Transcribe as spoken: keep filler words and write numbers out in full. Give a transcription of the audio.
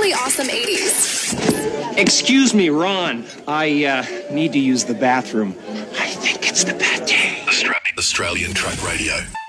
really awesome eighties. Excuse me, Ron. I uh, need to use the bathroom. I think it's the pate. Australian Truck Radio.